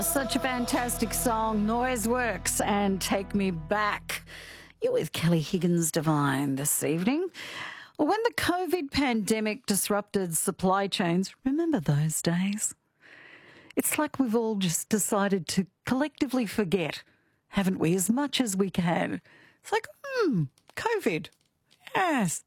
Such a fantastic song, Noise Works and Take Me Back. You're with Kelly Higgins Devine this evening. Well, when the COVID pandemic disrupted supply chains, remember those days? It's like we've all just decided to collectively forget, haven't we, as much as we can. It's like, COVID. Yes.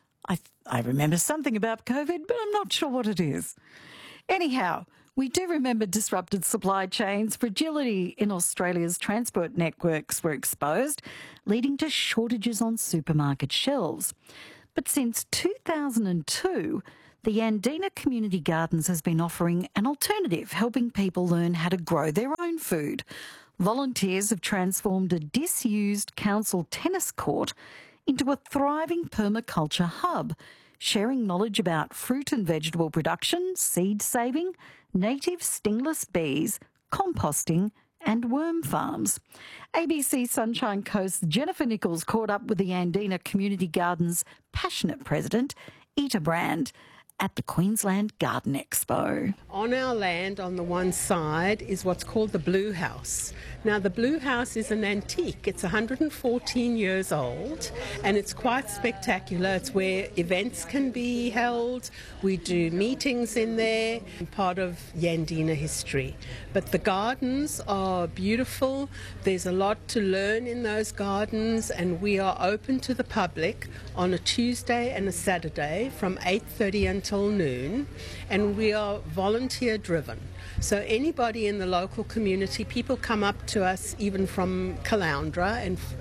I remember something about COVID, but I'm not sure what it is. Anyhow, we do remember disrupted supply chains. Fragility in Australia's transport networks were exposed, leading to shortages on supermarket shelves. But since 2002, the Yandina Community Gardens has been offering an alternative, helping people learn how to grow their own food. Volunteers have transformed a disused council tennis court into a thriving permaculture hub, sharing knowledge about fruit and vegetable production, seed saving, native stingless bees, composting and worm farms. ABC Sunshine Coast's Jennifer Nichols caught up with the Yandina Community Gardens' passionate president, Ita Brand, at the Queensland Garden Expo. On our land, on the one side, is what's called the Blue House. Now, the Blue House is an antique. It's 114 years old, and it's quite spectacular. It's where events can be held. We do meetings in there, part of Yandina history. But the gardens are beautiful. There's a lot to learn in those gardens, and we are open to the public on a Tuesday and a Saturday from 8:30 until noon, and we are volunteer driven. So anybody in the local community, people come up to us even from Caloundra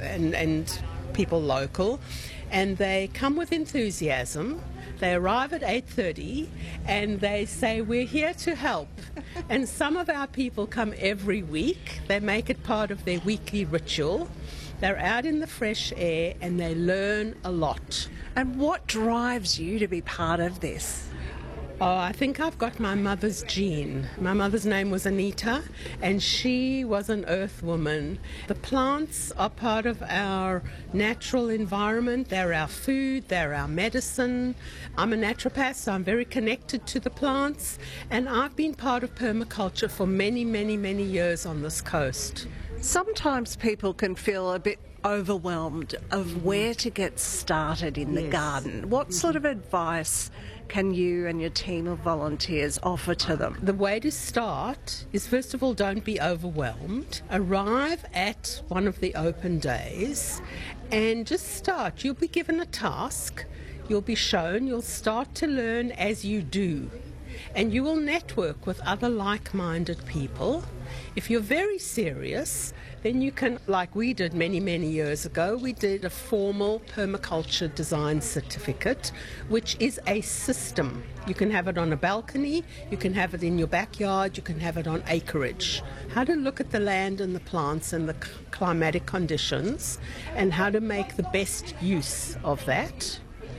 and people local, and they come with enthusiasm. They arrive at 8:30 and they say, we're here to help. And some of our people come every week. They make it part of their weekly ritual. They're out in the fresh air and they learn a lot. And what drives you to be part of this? Oh, I think I've got my mother's gene. My mother's name was Anita, and she was an earth woman. The plants are part of our natural environment. They're our food, they're our medicine. I'm a naturopath, so I'm very connected to the plants, and I've been part of permaculture for many, many, many years on this coast. Sometimes people can feel a bit overwhelmed of where to get started in the garden. What sort of advice can you and your team of volunteers offer to them? The way to start is, first of all, don't be overwhelmed. Arrive at one of the open days and just start. You'll be given a task, you'll be shown, you'll start to learn as you do, and you will network with other like-minded people. If you're very serious, then you can, like we did many, many years ago, we did a formal permaculture design certificate, which is a system. You can have it on a balcony, you can have it in your backyard, you can have it on acreage. How to look at the land and the plants and the climatic conditions, and how to make the best use of that.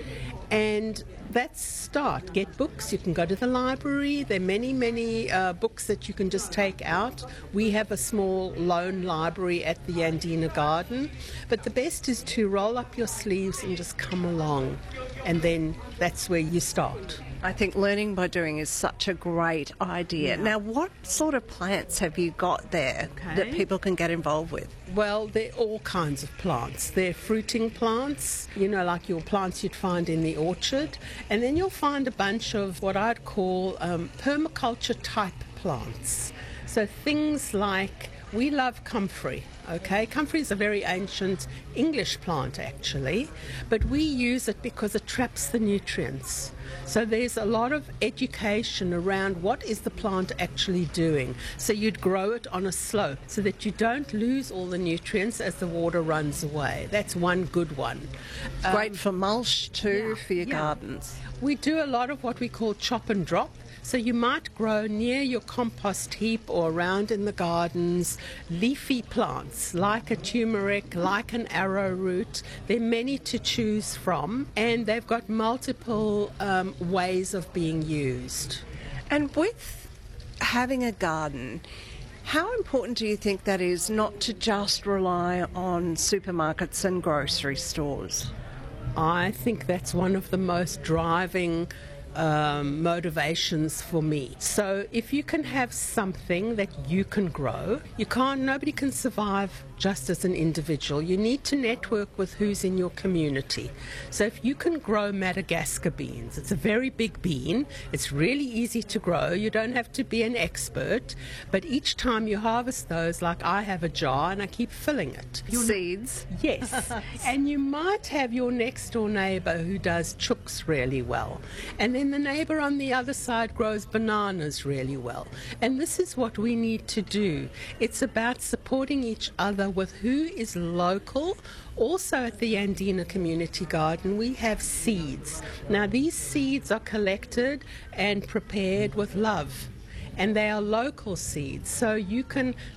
And that's start. Get books. You can go to the library. There are many, many books that you can just take out. We have a small lone library at the Yandina Garden. But the best is to roll up your sleeves and just come along. And then that's where you start. I think learning by doing is such a great idea. Yeah. Now, what sort of plants have you got there that people can get involved with? Well, there are all kinds of plants. They're fruiting plants, you know, like your plants you'd find in the orchard. And then you'll find a bunch of what I'd call permaculture type plants. So things like, we love comfrey, okay? Comfrey is a very ancient English plant, actually, but we use it because it traps the nutrients. So there's a lot of education around what is the plant actually doing. So you'd grow it on a slope so that you don't lose all the nutrients as the water runs away. That's one good one. Great for mulch too, for your gardens. We do a lot of what we call chop and drop. So you might grow near your compost heap or around in the gardens leafy plants like a turmeric, like an arrowroot. There are many to choose from, and they've got multiple ways of being used. And with having a garden, how important do you think that is not to just rely on supermarkets and grocery stores? I think that's one of the most driving motivations for me. So if you can have something that you can grow, nobody can survive just as an individual. You need to network with who's in your community. So if you can grow Madagascar beans, it's a very big bean, it's really easy to grow, you don't have to be an expert, but each time you harvest those, like I have a jar and I keep filling it. Seeds. Yes, and you might have your next door neighbour who does chooks really well, and then the neighbour on the other side grows bananas really well. And this is what we need to do. It's about supporting each other with who is local. Also at the Andina Community Garden, we have seeds. Now these seeds are collected and prepared with love, and they are local seeds, so you can